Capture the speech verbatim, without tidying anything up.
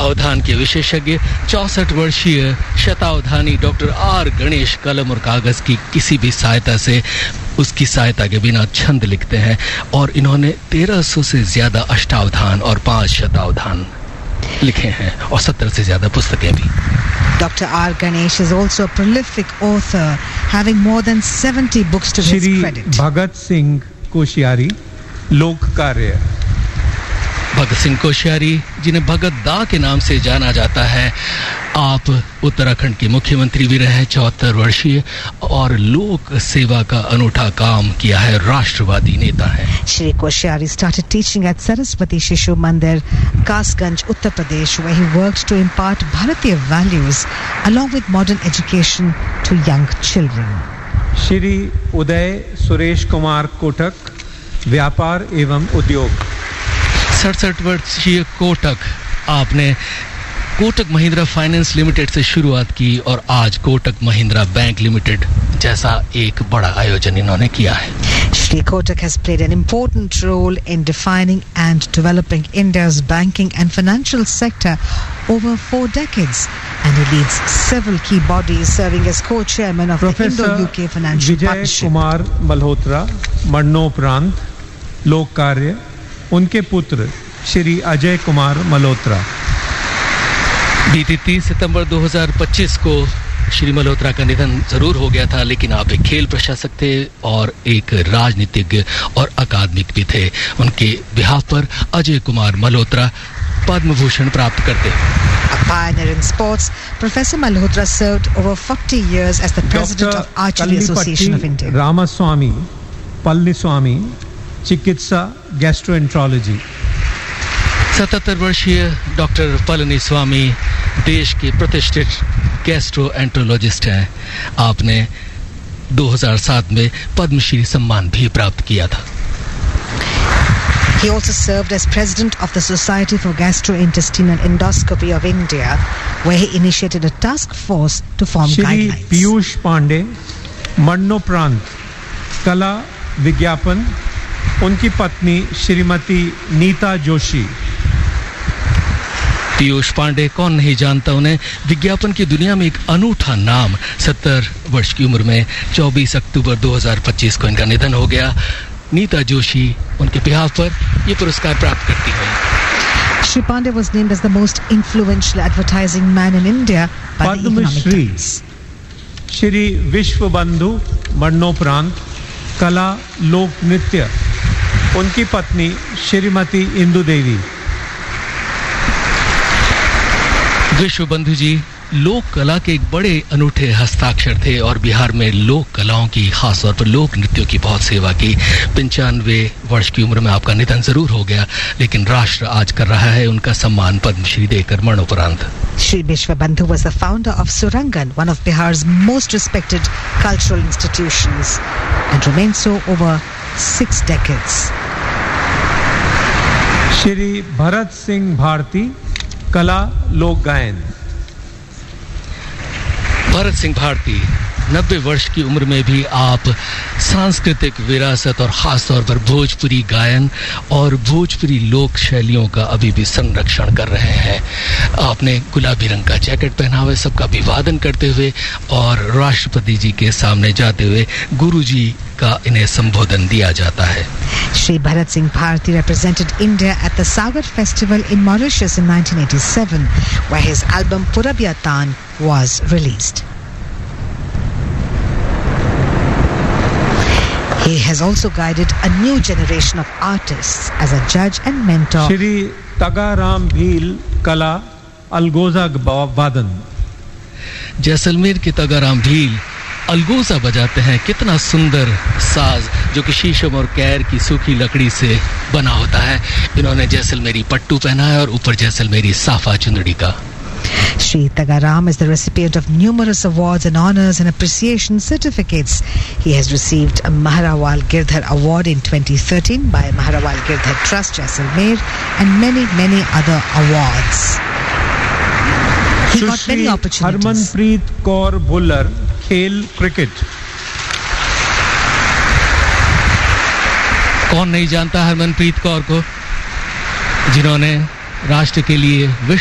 अवधान के विशेषज्ञ चौसठ वर्षीय शतावधानी डॉक्टर आर गणेश कलम और कागज की किसी भी सहायता से उसकी सहायता के बिना छंद लिखते हैं और इन्होंने तेरह सौ से ज्यादा अष्टावधान और पांच शतावधान लिखे हैं और सत्तर से ज्यादा पुस्तकें भी. Doctor R. Ganesh is also a prolific author, having more than seventy books to his credit. Shri Bhagat Singh Koshyari, लोक कार्य. भगत सिंह कोश्यारी, जिन्हें भगत दा के नाम से जाना जाता है, आप उत्तराखंड के मुख्यमंत्री भी रहे हैं, चौहत्तर वर्षीय, और लोक सेवा का अनूठा काम किया है, राष्ट्रवादी नेता है. Shri Koshyari started teaching at Saraswati Shishu Mandir, Kasganj, Uttar Pradesh, where he worked to impart Bharatiya values along with modern education to young children. Shri Uday Suresh Kumar Kotak, व्यापार एवं उद्योग. सड़सठ वर्षीय कोटक, आपने कोटक महिंद्रा फाइनेंस लिमिटेड से शुरुआत की और आज कोटक महिंद्रा बैंक लिमिटेड जैसा एक बड़ा आयोजन इन्होंने किया है. Shri Kotak has played an important role in defining and developing India's banking and financial sector over four decades, and he leads several key bodies, serving as co-chairman of the Indo-U K Financial Partnership. Professor Vijay Kumar Malhotra, मरणोपरांत लोक कार्य. उनके पुत्र श्री अजय कुमार मल्होत्रा. बीती तीस सितंबर दो हज़ार पच्चीस को श्री मल्होत्रा का निधन जरूर हो गया था, लेकिन आप एक खेल प्रशासक थे और एक राजनीतिज्ञ और अकादमिक भी थे. उनके बिहाफ पर अजय कुमार मल्होत्रा पद्म भूषण प्राप्त करते हैं. A pioneer in sports, Professor Malhotra served over forty years as the president of Archery Association of India. Ramaswamy पल्लीस्वामी, चिकित्सा गैस्ट्रोएंट्रोलॉजी. सतहत्तर वर्षीय डॉक्टर पलनी स्वामी देश के प्रतिष्ठित गैस्ट्रोएंट्रोलॉजिस्ट हैं. आपने दो हज़ार सात में पद्मश्री सम्मान भी प्राप्त किया था. He also served as president of the Society for Gastrointestinal Endoscopy of India, where he initiated a task force to form Shri guidelines. Piyush Pandey, मरणोपरांत कला विज्ञापन. उनकी पत्नी श्रीमती नीता जोशी. पीयूष पांडे, कौन नहीं जानता उन्हें. विज्ञापन की दुनिया में एक अनूठा नाम. सत्तर वर्ष की उम्र में चौबीस अक्टूबर दो हज़ार पच्चीस को इनका निधन हो गया. नीता जोशी उनके बिहाफ पर ये पुरस्कार प्राप्त करती हैं. Shri Pandey was named as the most influential advertising man in India by the Economic Times. Shri विश्व बंधु मरणोपरांत कला लोक नृत्य. उनकी पत्नी श्रीमती इंदु देवी. विश्व बंधु जी लोक कला के एक बड़े अनूठे हस्ताक्षर थे और बिहार में लोक कलाओं की, खासतौर पर लोक नृत्यों की बहुत सेवा की. पंचानवे वर्ष की उम्र में आपका निधन जरूर हो गया, लेकिन राष्ट्र आज कर रहा है उनका सम्मान पद्मश्री देकर मरणोपरांत. Shri Vishwa Bandhu was the founder of Surangan, one of Bihar's most respected cultural institutions, and remained so over six decades. Shri Bharat Singh Bharti, कला लोक गायन. भरत सिंह भारती, नब्बे वर्ष की उम्र में भी आप सांस्कृतिक विरासत और खासतौर पर भोजपुरी गायन और भोजपुरी लोक शैलियों का अभी भी संरक्षण कर रहे हैं. आपने गुलाबी रंग का जैकेट पहना हुआ, सबका अभिवादन करते हुए और राष्ट्रपति जी के सामने जाते हुए गुरु जी का इन्हें संबोधन दिया जाता है. Shri Bharat Singh Bharti represented India at the Sagar Festival in Mauritius in nineteen eighty-seven, where his album Purabiyatan was released. He has also guided a new generation of artists as a judge and mentor. Shri Tagaram Bhil Kala Algoza Vadan. Jaisalmer के तगाराम भील अलगोजा बजाते हैं. कितना सुंदर साज जो कि शीशम और कैर की सूखी लकड़ी से बना होता है. इन्होंने जैसलमेरी पट्टू पहना है और ऊपर जैसलमेरी साफा चुंदड़ी का. Shri Tagaram is the recipient of numerous awards and honors and appreciation certificates. He has received a Maharawal Girdhar Award in twenty thirteen by Maharawal Girdhar Trust, Jaisalmer, and many, many other awards. He got many opportunities. Harmanpreet Kaur Bhullar, खेल cricket. कौन नहीं जानता हरमनप्रीत कौर को, जिन्होंने राष्ट्र के लिए